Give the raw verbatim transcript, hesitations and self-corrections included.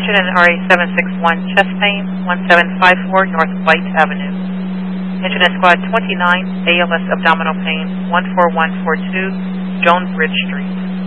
Patient in R A seven six one, chest pain, one seven five four North White Avenue. Internist Squad twenty-nine, A L S abdominal pain, one four one four two, Joan Bridge Street.